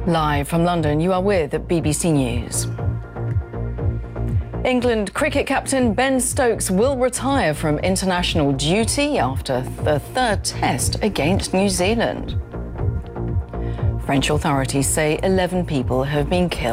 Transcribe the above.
Live from London, you are with BBC News. England cricket captain Ben Stokes will retire from international duty after the third test against New Zealand. French authorities say 11 people have been killed.